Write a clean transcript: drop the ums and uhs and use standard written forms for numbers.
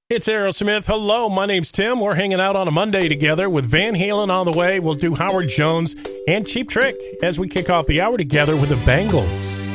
It's Aerosmith. Hello, my name's Tim. We're hanging out on a Monday together with Van Halen on the way. We'll do Howard Jones and Cheap Trick as we kick off the hour together with the Bangles.